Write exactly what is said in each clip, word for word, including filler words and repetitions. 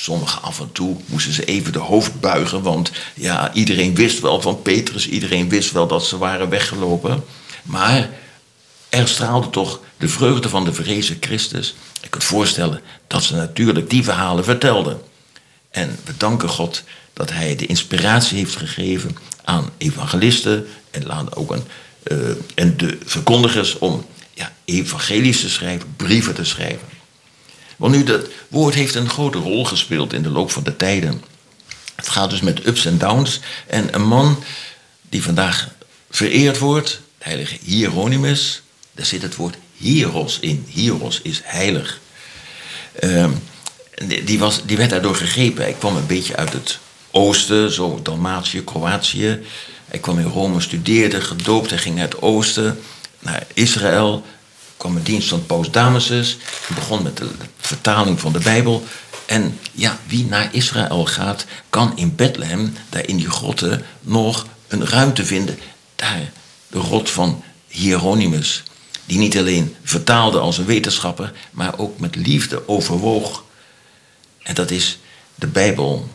sommigen af en toe moesten ze even de hoofd buigen, want ja, iedereen wist wel van Petrus, iedereen wist wel dat ze waren weggelopen. Maar er straalde toch de vreugde van de verrezen Christus. Ik kan het voorstellen dat ze natuurlijk die verhalen vertelden. En we danken God dat hij de inspiratie heeft gegeven aan evangelisten en aan ook aan, uh, en de verkondigers om ja, evangelies te schrijven, brieven te schrijven. Want nu, dat woord heeft een grote rol gespeeld in de loop van de tijden. Het gaat dus met ups en downs. En een man die vandaag vereerd wordt, de heilige Hieronymus, daar zit het woord hieros in. Hieros is heilig. Uh, die, was, die werd daardoor gegrepen. Hij kwam een beetje uit het oosten, zo Dalmatië, Kroatië. Hij kwam in Rome, studeerde, gedoopt. Hij ging naar het oosten, naar Israël. Kwam in dienst van Paus Damasus. Hij begon met de vertaling van de Bijbel. En ja, wie naar Israël gaat, kan in Bethlehem, daar in die grotten, nog een ruimte vinden. Daar, de grot van Hieronymus. Die niet alleen vertaalde als een wetenschapper, maar ook met liefde overwoog. En dat is de Bijbel.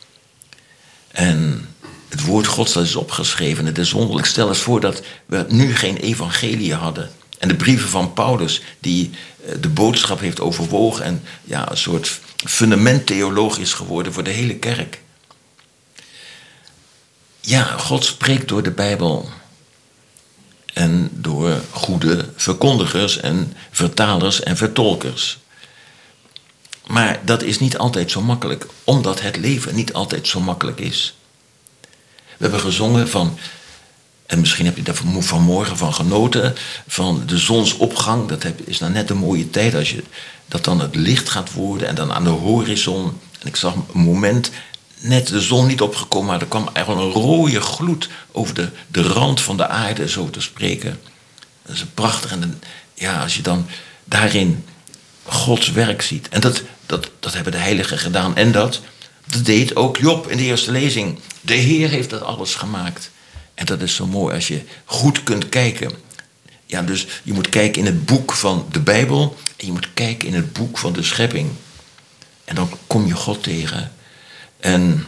En het woord Gods dat is opgeschreven. Het is wonderlijk. Stel eens voor dat we nu geen evangelie hadden. En de brieven van Paulus, die de boodschap heeft overwogen en ja, een soort fundament theologisch geworden voor de hele kerk. Ja, God spreekt door de Bijbel. En door goede verkondigers en vertalers en vertolkers. Maar dat is niet altijd zo makkelijk, omdat het leven niet altijd zo makkelijk is. We hebben gezongen van, en misschien heb je daar vanmorgen van genoten, van de zonsopgang. Dat is nou net een mooie tijd als je dat dan het licht gaat worden en dan aan de horizon. En ik zag een moment, net de zon niet opgekomen, maar er kwam eigenlijk een rode gloed over de, de rand van de aarde, zo te spreken. Dat is prachtig. En ja, als je dan daarin Gods werk ziet. En dat, dat, dat hebben de heiligen gedaan. En dat, dat deed ook Job in de eerste lezing. De Heer heeft dat alles gemaakt. En dat is zo mooi als je goed kunt kijken. Ja, dus je moet kijken in het boek van de Bijbel. En je moet kijken in het boek van de schepping. En dan kom je God tegen. En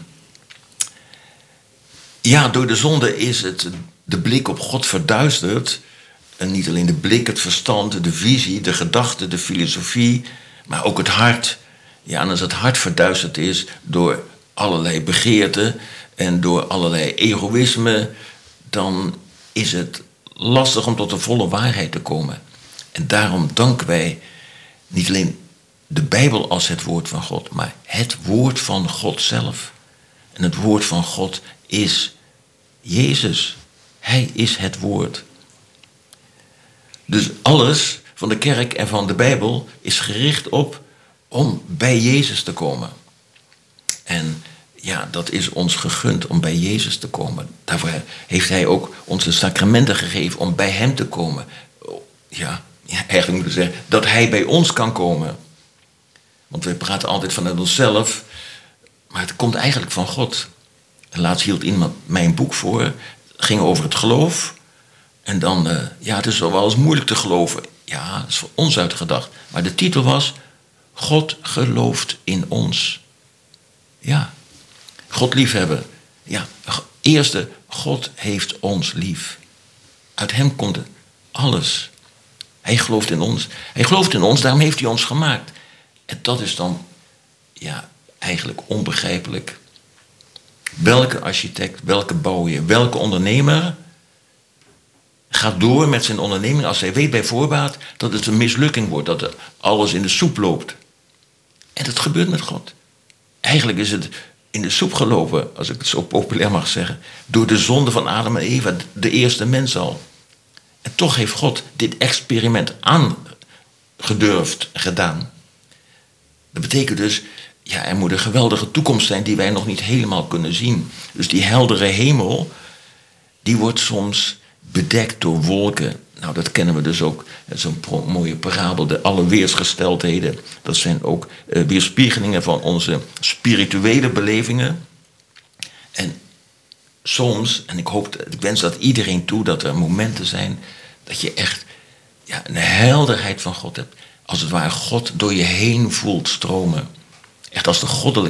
ja, door de zonde is het de blik op God verduisterd. En niet alleen de blik, het verstand, de visie, de gedachte, de filosofie, maar ook het hart. Ja, en als het hart verduisterd is door allerlei begeerten en door allerlei egoïsme, dan is het lastig om tot de volle waarheid te komen. En daarom danken wij niet alleen de Bijbel als het woord van God, maar het woord van God zelf. En het woord van God is Jezus. Hij is het woord. Dus alles van de kerk en van de Bijbel is gericht op om bij Jezus te komen. En ja, dat is ons gegund om bij Jezus te komen. Daarvoor heeft hij ook ons de sacramenten gegeven om bij hem te komen. Ja, ja eigenlijk moeten we zeggen dat hij bij ons kan komen. Want we praten altijd vanuit onszelf, maar het komt eigenlijk van God. En laatst hield iemand mij een boek voor, het ging over het geloof. En dan, uh, ja, het is wel eens moeilijk te geloven. Ja, dat is voor ons uitgedacht. Maar de titel was, God gelooft in ons. Ja, God liefhebben. Ja, eerste, God heeft ons lief. Uit hem komt het alles. Hij gelooft in ons. Hij gelooft in ons, daarom heeft hij ons gemaakt. En dat is dan, ja, eigenlijk onbegrijpelijk. Welke architect, welke bouwer, welke ondernemer gaat door met zijn onderneming als hij weet bij voorbaat dat het een mislukking wordt, dat er alles in de soep loopt. En dat gebeurt met God. Eigenlijk is het in de soep gelopen, als ik het zo populair mag zeggen, door de zonde van Adam en Eva, de eerste mens al. En toch heeft God dit experiment aangedurfd gedaan. Dat betekent dus, ja, er moet een geweldige toekomst zijn die wij nog niet helemaal kunnen zien. Dus die heldere hemel, die wordt soms bedekt door wolken. Nou, dat kennen we dus ook. Zo'n pro- mooie parabel, de alle weersgesteldheden. Dat zijn ook uh, weerspiegelingen van onze spirituele belevingen. En soms, en ik hoop, ik wens dat iedereen toe, dat er momenten zijn dat je echt ja, een helderheid van God hebt. Als het ware God door je heen voelt stromen. Echt als de goddelijke